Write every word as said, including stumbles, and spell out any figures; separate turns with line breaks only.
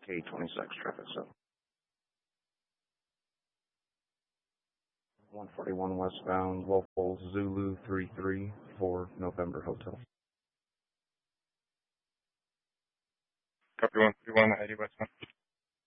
K twenty-six traffic stop. one forty-one westbound, Local Zulu three three for November Hotel.
Copy one forty-one, eighty westbound.